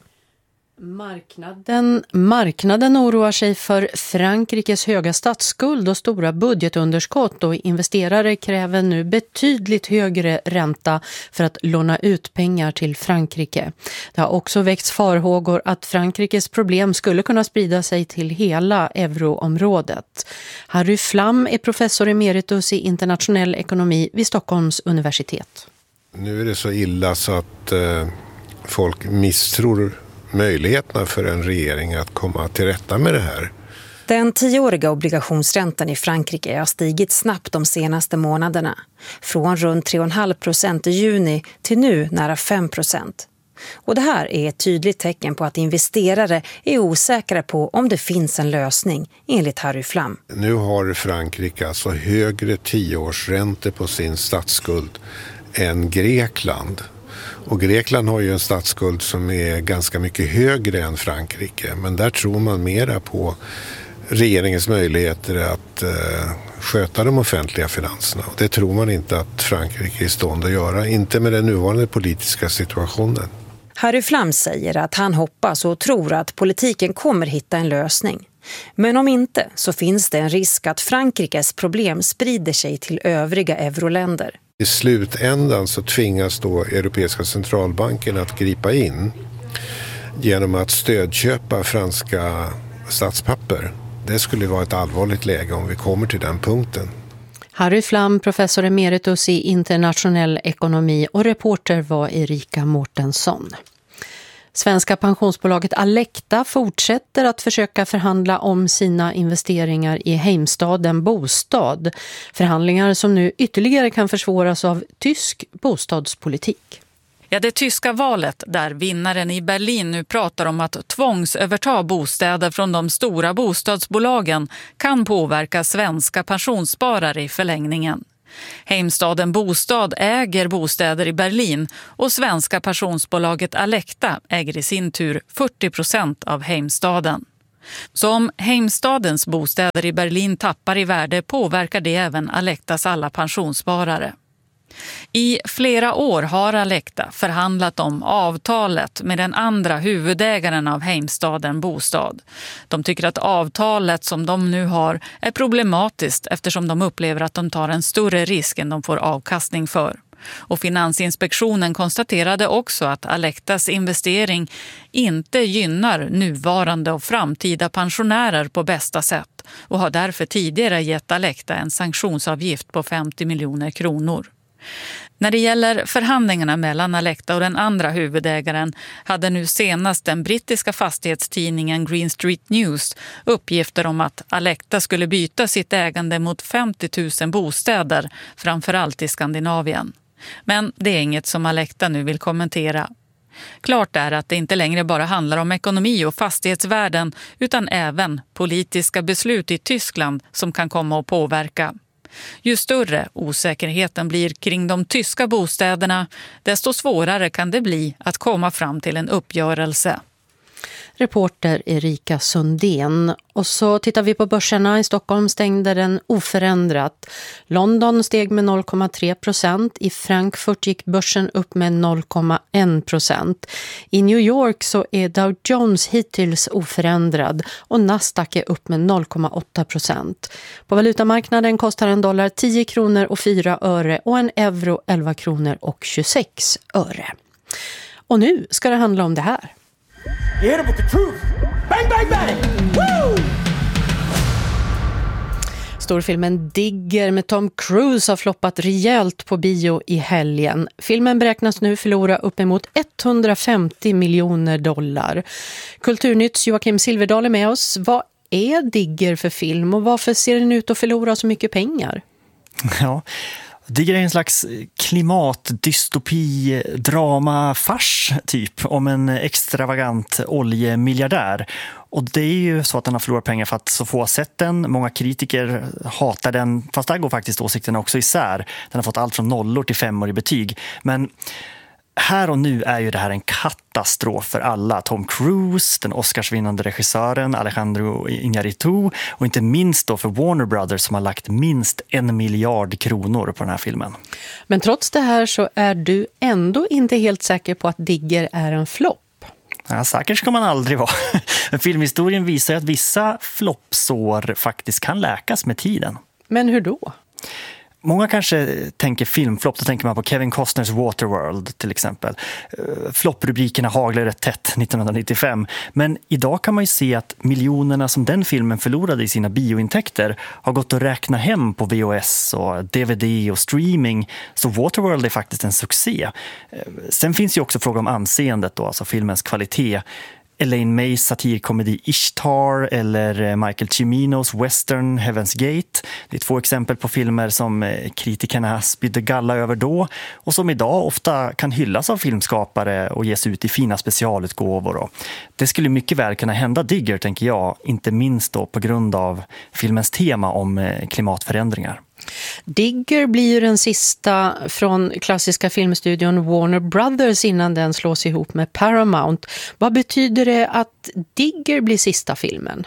Marknaden oroar sig för Frankrikes höga statsskuld och stora budgetunderskott, och investerare kräver nu betydligt högre ränta för att låna ut pengar till Frankrike. Det har också väckts farhågor att Frankrikes problem skulle kunna sprida sig till hela euroområdet. Harry Flam är professor emeritus i internationell ekonomi vid Stockholms universitet. Nu är det så illa så att folk misstror möjligheterna för en regering att komma till rätta med det här. Den 10-åriga obligationsräntan i Frankrike har stigit snabbt de senaste månaderna. Från runt 3,5% i juni till nu nära 5%. Och det här är ett tydligt tecken på att investerare är osäkra på om det finns en lösning, enligt Harry Flam. Nu har Frankrike alltså högre 10-årsräntor på sin statsskuld än Grekland. Och Grekland har ju en statsskuld som är ganska mycket högre än Frankrike. Men där tror man mera på regeringens möjligheter att sköta de offentliga finanserna. Och det tror man inte att Frankrike är i stånd att göra. Inte med den nuvarande politiska situationen. Harry Flam säger att han hoppas och tror att politiken kommer hitta en lösning. Men om inte så finns det en risk att Frankrikes problem sprider sig till övriga euroländer. I slutändan så tvingas då Europeiska centralbanken att gripa in. genom att stödköpa franska statspapper. Det skulle vara ett allvarligt läge om vi kommer till den punkten. Harry Flam, professor emeritus i internationell ekonomi, och reporter var Erika Mårtensson. Svenska pensionsbolaget Alecta fortsätter att försöka förhandla om sina investeringar i Heimstaden Bostad. Förhandlingar som nu ytterligare kan försvåras av tysk bostadspolitik. Ja, det tyska valet där vinnaren i Berlin nu pratar om att tvångsöverta bostäder från de stora bostadsbolagen kan påverka svenska pensionssparare i förlängningen. Heimstaden Bostad äger bostäder i Berlin och svenska pensionsbolaget Alecta äger i sin tur 40% av Heimstaden. Så om Heimstadens bostäder i Berlin tappar i värde påverkar det även Alectas alla pensionssparare. I flera år har Alecta förhandlat om avtalet med den andra huvudägaren av Heimstaden Bostad. De tycker att avtalet som de nu har är problematiskt eftersom de upplever att de tar en större risk än de får avkastning för. Och Finansinspektionen konstaterade också att Alectas investering inte gynnar nuvarande och framtida pensionärer på bästa sätt och har därför tidigare gett Alecta en sanktionsavgift på 50 miljoner kronor. När det gäller förhandlingarna mellan Alecta och den andra huvudägaren hade nu senast den brittiska fastighetstidningen Green Street News uppgifter om att Alecta skulle byta sitt ägande mot 50 000 bostäder, framförallt i Skandinavien. Men det är inget som Alecta nu vill kommentera. Klart är att det inte längre bara handlar om ekonomi och fastighetsvärden utan även politiska beslut i Tyskland som kan komma att påverka. Ju större osäkerheten blir kring de tyska bostäderna, desto svårare kan det bli att komma fram till en uppgörelse. Reporter Erika Sundén. Och så tittar vi på börserna. I Stockholm stängde den oförändrat. London steg med 0,3%. I Frankfurt gick börsen upp med 0,1%. I New York så är Dow Jones hittills oförändrad och Nasdaq är upp med 0,8%. På valutamarknaden kostar en dollar 10 kronor och 4 öre och en euro 11 kronor och 26 öre. Och nu ska det handla om det här. You hit him with the truth. Bang, bang, bang! Woo! Storfilmen Digger med Tom Cruise har floppat rejält på bio i helgen. Filmen beräknas nu förlora uppemot 150 miljoner dollar. Kulturnytts Joakim Silverdal är med oss. Vad är Digger för film och varför ser den ut att förlora så mycket pengar? Ja, Digger är en slags klimatdystopi, drama, fars typ om en extravagant oljemiljardär. Och det är ju så att den har förlorat pengar för att så få har sett den. Många kritiker hatar den, fast där går faktiskt åsikterna också isär. Den har fått allt från 0 till 5 i betyg. Men här och nu är ju det här en katastrof för alla. Tom Cruise, den Oscarsvinnande regissören Alejandro Iñárritu och inte minst då för Warner Brothers som har lagt minst 1 miljard kronor på den här filmen. Men trots det här så är du ändå inte helt säker på att Digger är en flopp. Ja, säkert ska man aldrig vara. Men filmhistorien visar att vissa floppsår faktiskt kan läkas med tiden. Men hur då? Många kanske tänker filmflopp, då tänker man på Kevin Costners Waterworld till exempel. Flopprubrikerna haglar rätt tätt 1995. Men idag kan man ju se att miljonerna som den filmen förlorade i sina biointäkter har gått att räkna hem på VHS och DVD och streaming. Så Waterworld är faktiskt en succé. Sen finns ju också frågan om anseendet då, alltså filmens kvalitet. Elaine Mays satirkomedi Ishtar eller Michael Ciminos western Heaven's Gate. Det är 2 exempel på filmer som kritikerna spydde galla över då och som idag ofta kan hyllas av filmskapare och ges ut i fina specialutgåvor. Det skulle mycket väl kunna hända Digger, tänker jag, inte minst då på grund av filmens tema om klimatförändringar. Digger blir ju den sista från klassiska filmstudion Warner Brothers innan den slås ihop med Paramount. Vad betyder det att Digger blir sista filmen?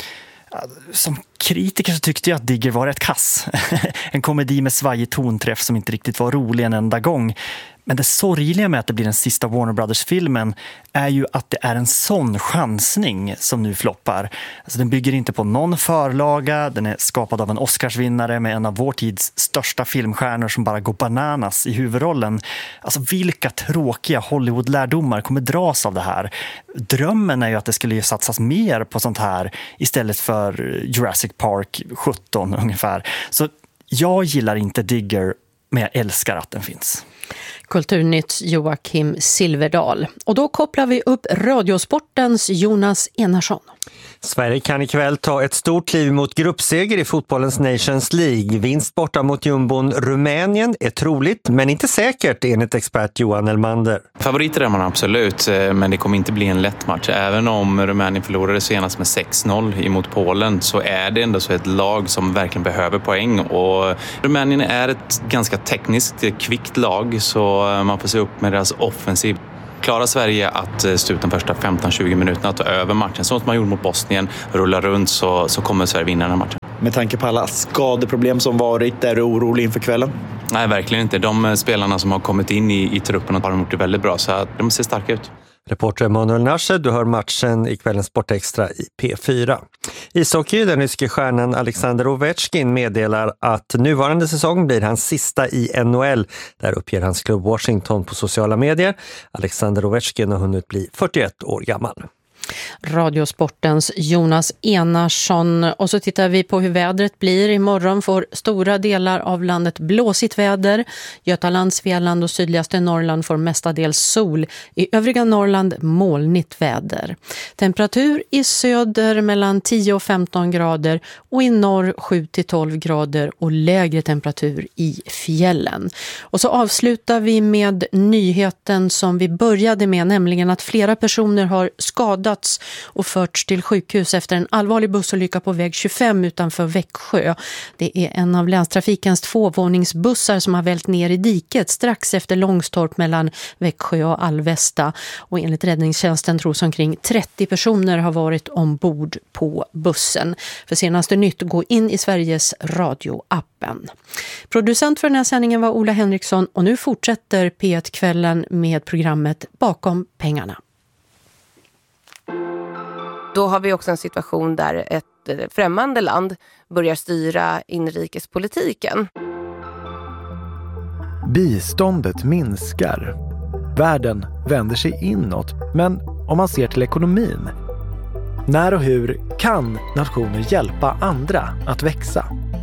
Som kritiker så tyckte jag att Digger var rätt kass. En komedi med svajig tonträff som inte riktigt var rolig en enda gång. Men det sorgliga med att det blir den sista Warner Brothers-filmen är ju att det är en sån chansning som nu floppar. Alltså den bygger inte på någon förlaga, den är skapad av en Oscarsvinnare med en av vår tids största filmstjärnor som bara går bananas i huvudrollen. Alltså vilka tråkiga Hollywood-lärdomar kommer dras av det här? Drömmen är ju att det skulle satsas mer på sånt här istället för Jurassic Park 17 ungefär. Så jag gillar inte Digger, men jag älskar att den finns. Kulturnytts Joakim Silverdal. Och då kopplar vi upp Radiosportens Jonas Enarsson. Sverige kan ikväll ta ett stort kliv mot gruppseger i fotbollens Nations League. Vinst borta mot jumbon Rumänien är troligt, men inte säkert enligt expert Johan Elmander. Favoriter är man absolut, men det kommer inte bli en lätt match. Även om Rumänien förlorade senast med 6-0 emot Polen så är det ändå så ett lag som verkligen behöver poäng. Och Rumänien är ett ganska tekniskt kvickt lag så man får se upp med deras offensiv. Klarar Sverige att stå ut de första 15-20 minuterna att ta över matchen, så som man gjorde mot Bosnien, rulla runt så kommer Sverige vinna den här matchen. Med tanke på alla skadeproblem som varit, är du orolig inför kvällen? Nej, verkligen inte. De spelarna som har kommit in i truppen har gjort det väldigt bra, så de ser starka ut. Reporter Manuel Nasche, du hör matchen i kvällens Sportextra i P4. Ishockey, den ryske stjärnan Alexander Ovechkin meddelar att nuvarande säsong blir hans sista i NHL. Där uppger hans klubb Washington på sociala medier. Alexander Ovechkin har hunnit bli 41 år gammal. Radiosportens Jonas Enarsson. Och så tittar vi på hur vädret blir. Imorgon får stora delar av landet blåsigt väder. Götaland, Svealand och sydligaste Norrland får mestadels sol. I övriga Norrland molnigt väder. Temperatur i söder mellan 10 och 15 grader och i norr 7 till 12 grader och lägre temperatur i fjällen. Och så avslutar vi med nyheten som vi började med, nämligen att flera personer har skadats och förts till sjukhus efter en allvarlig bussolycka på väg 25 utanför Växjö. Det är en av länstrafikens 2-våningsbussar som har vält ner i diket strax efter Långstorp mellan Växjö och Alvesta. Och enligt räddningstjänsten tros omkring 30 personer har varit ombord på bussen. För senaste nytt, gå in i Sveriges radioappen. Producent för den här sändningen var Ola Henriksson och nu fortsätter P1-kvällen med programmet Bakom pengarna. Då har vi också en situation där ett främmande land börjar styra inrikespolitiken. Biståndet minskar. Världen vänder sig inåt. Men om man ser till ekonomin, när och hur kan nationer hjälpa andra att växa?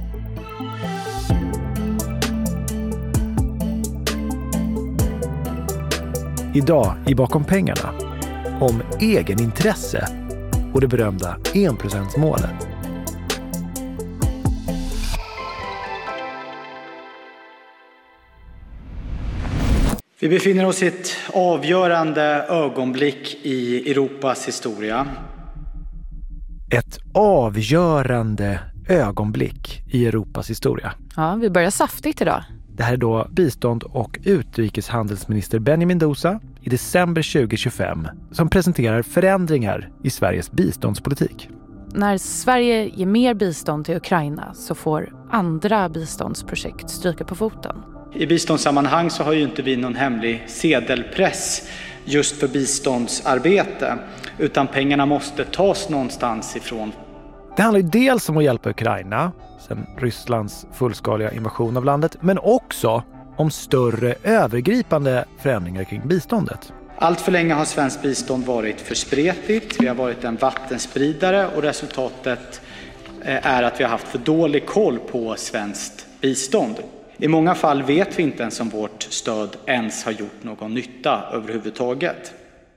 Idag i Bakom pengarna om egenintresse och det berömda 1%-målet. Vi befinner oss i ett avgörande ögonblick i Europas historia. Ett avgörande ögonblick i Europas historia. Ja, vi börjar saftigt idag. Det här är då bistånd- och utrikeshandelsminister Benny Mendoza i december 2025 som presenterar förändringar i Sveriges biståndspolitik. När Sverige ger mer bistånd till Ukraina så får andra biståndsprojekt stryka på foten. I biståndssammanhang så har ju inte vi någon hemlig sedelpress just för biståndsarbete, utan pengarna måste tas någonstans ifrån. Det handlar ju dels om att hjälpa Ukraina sen Rysslands fullskaliga invasion av landet, men också om större övergripande förändringar kring biståndet. Allt för länge har svenskt bistånd varit för spretigt, vi har varit en vattenspridare och resultatet är att vi har haft för dålig koll på svenskt bistånd. I många fall vet vi inte ens om vårt stöd ens har gjort någon nytta överhuvudtaget.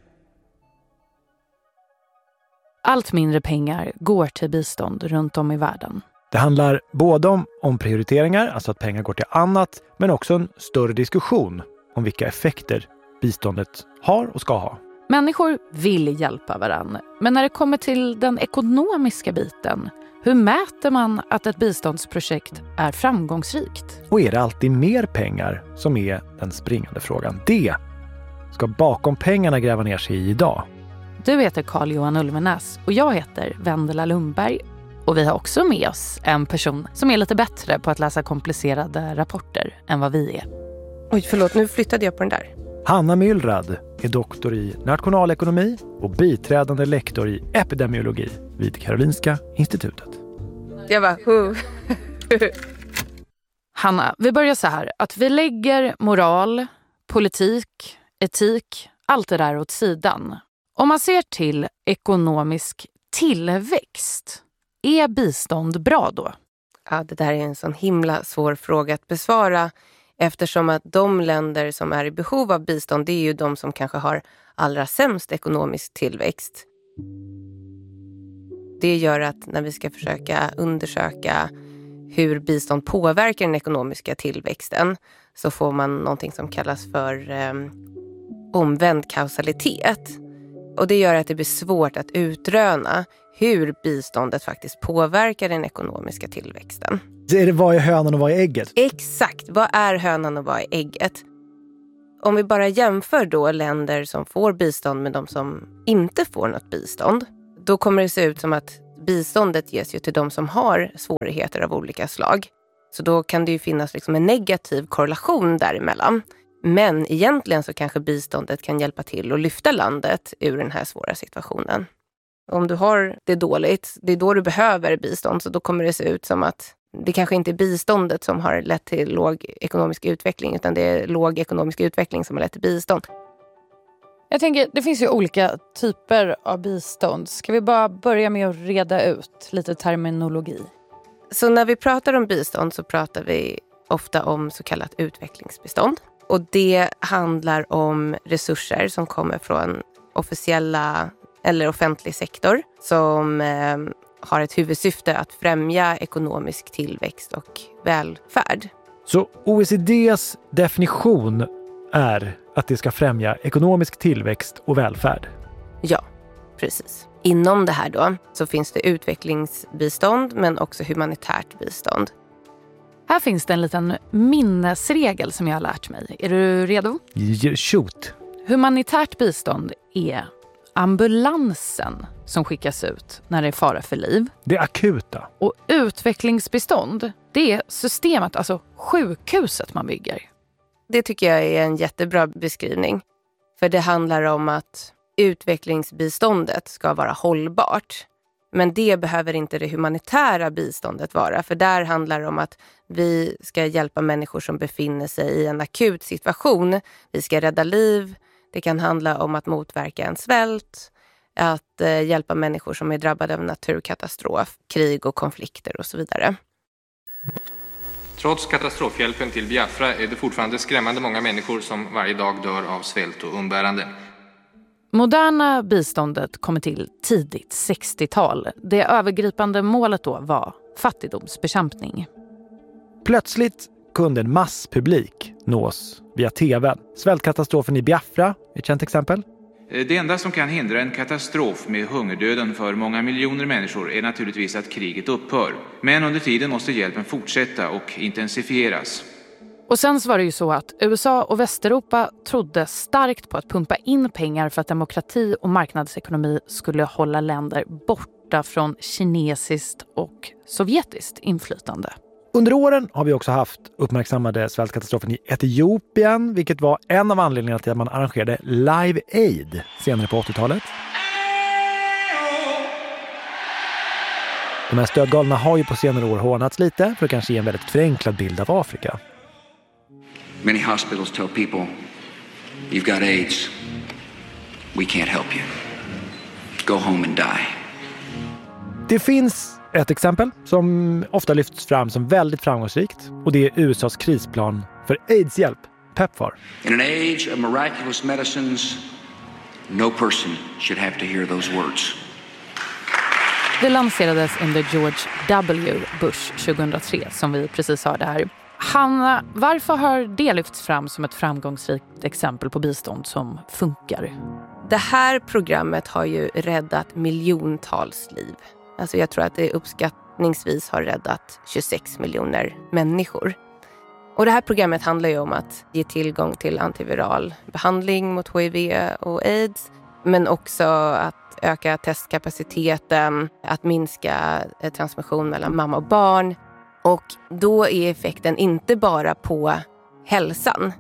Allt mindre pengar går till bistånd runt om i världen. Det handlar både om prioriteringar, alltså att pengar går till annat, men också en större diskussion om vilka effekter biståndet har och ska ha. Människor vill hjälpa varandra, men när det kommer till den ekonomiska biten, hur mäter man att ett biståndsprojekt är framgångsrikt? Och är det alltid mer pengar som är den springande frågan? Det ska Bakom pengarna gräva ner sig i idag. Du heter Carl-Johan Ulvenäs och jag heter Vendela Lundberg. Och vi har också med oss en person som är lite bättre på att läsa komplicerade rapporter än vad vi är. Oj, förlåt, nu flyttade jag på den där. Hanna Myllrad är doktor i nationalekonomi och biträdande lektor i epidemiologi vid Karolinska institutet. Jag bara, Hanna, vi börjar så här. Att vi lägger moral, politik, etik, allt det där åt sidan. Om man ser till ekonomisk tillväxt, är bistånd bra då? Ja, det där är en sån himla svår fråga att besvara. Eftersom att de länder som är i behov av bistånd, det är ju de som kanske har allra sämst ekonomisk tillväxt. Det gör att när vi ska försöka undersöka hur bistånd påverkar den ekonomiska tillväxten så får man någonting som kallas för omvänd kausalitet. Och det gör att det blir svårt att utröna hur biståndet faktiskt påverkar den ekonomiska tillväxten. Är det vad är hönan och vad är ägget? Exakt, vad är hönan och vad är ägget? Om vi bara jämför då länder som får bistånd med de som inte får något bistånd, då kommer det se ut som att biståndet ges ju till de som har svårigheter av olika slag. Så då kan det ju finnas liksom en negativ korrelation däremellan. Men egentligen så kanske biståndet kan hjälpa till att lyfta landet ur den här svåra situationen. Om du har det dåligt, det är då du behöver bistånd, så då kommer det se ut som att det kanske inte är biståndet som har lett till låg ekonomisk utveckling, utan det är låg ekonomisk utveckling som har lett till bistånd. Jag tänker, det finns ju olika typer av bistånd. Ska vi bara börja med att reda ut lite terminologi? Så när vi pratar om bistånd så pratar vi ofta om så kallat utvecklingsbistånd. Och det handlar om resurser som kommer från officiella eller offentlig sektor som har ett huvudsyfte att främja ekonomisk tillväxt och välfärd. Så OECDs definition är att det ska främja ekonomisk tillväxt och välfärd? Ja, precis. Inom det här då så finns det utvecklingsbistånd men också humanitärt bistånd. Här finns det en liten minnesregel som jag har lärt mig. Är du redo? Shoot! Humanitärt bistånd är ambulansen som skickas ut när det är fara för liv. Det är akuta. Och utvecklingsbistånd, det är systemet, alltså sjukhuset man bygger. Det tycker jag är en jättebra beskrivning. För det handlar om att utvecklingsbiståndet ska vara hållbart. Men det behöver inte det humanitära biståndet vara. För där handlar det om att vi ska hjälpa människor som befinner sig i en akut situation. Vi ska rädda liv. Det kan handla om att motverka en svält. Att hjälpa människor som är drabbade av naturkatastrof, krig och konflikter och så vidare. Trots katastrofhjälpen till Biafra är det fortfarande skrämmande många människor som varje dag dör av svält och umbärande. Moderna biståndet kommer till tidigt 60-tal. Det övergripande målet då var fattigdomsbekämpning. Plötsligt kunde en masspublik nås via tv. Svältkatastrofen i Biafra är ett känt exempel. Det enda som kan hindra en katastrof med hungerdöden för många miljoner människor är naturligtvis att kriget upphör. Men under tiden måste hjälpen fortsätta och intensifieras. Och sen så var det ju så att USA och Västeuropa trodde starkt på att pumpa in pengar för att demokrati och marknadsekonomi skulle hålla länder borta från kinesiskt och sovjetiskt inflytande. Under åren har vi också haft uppmärksammade svältkatastrofen i Etiopien, vilket var en av anledningarna till att man arrangerade Live Aid senare på 80-talet. De här stödgalorna har ju på senare år hånats lite för att kanske ge en väldigt förenklad bild av Afrika. Many hospitals tell people, you've got AIDS. We can't help you. Go home and die. Det finns ett exempel som ofta lyfts fram som väldigt framgångsrikt, och det är USAs krisplan för AIDS-hjälp, PEPFAR. In an age of miraculous medicines, no person should have to hear those words. Det lanserades under George W. Bush 2003, som vi precis hörde här. Hanna, varför har det lyfts fram som ett framgångsrikt exempel på bistånd som funkar? Det här programmet har ju räddat miljontals liv. Alltså jag tror att det uppskattningsvis har räddat 26 miljoner människor. Och det här programmet handlar ju om att ge tillgång till antiviral behandling mot HIV och AIDS. Men också att öka testkapaciteten, att minska transmission mellan mamma och barn. Och då är effekten inte bara på hälsan,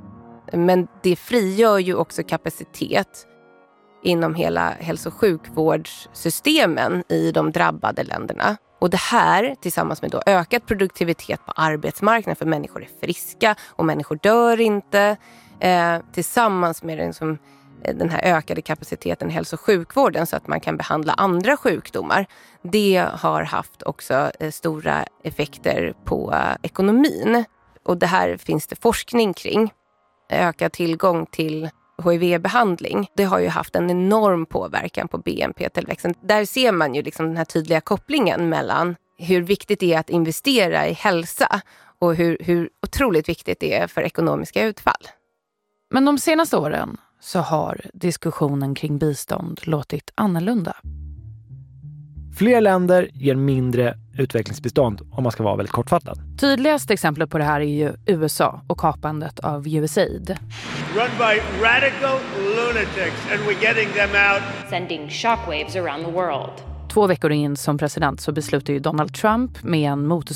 Men det frigör ju också kapacitet inom hela hälso- och sjukvårdssystemen i de drabbade länderna. Och det här tillsammans med då ökad produktivitet på arbetsmarknaden, för människor är friska och människor dör inte, tillsammans med den här ökade kapaciteten i hälso- och sjukvården så att man kan behandla andra sjukdomar. Det har haft också stora effekter på ekonomin. Och det här finns det forskning kring. Ökad tillgång till HIV-behandling. Det har ju haft en enorm påverkan på BNP-tillväxten. Där ser man ju liksom den här tydliga kopplingen mellan hur viktigt det är att investera i hälsa och hur otroligt viktigt det är för ekonomiska utfall. Men de senaste åren så har diskussionen kring bistånd låtit annorlunda. Fler länder ger mindre utvecklingsbistånd, om man ska vara väldigt kortfattad. Tydligast exempel på det här är ju USA och kapandet av USAID. Run by radical lunatics and we're getting them out. Sending shockwaves around the world. 2 veckor in som president så beslutar ju Donald Trump med en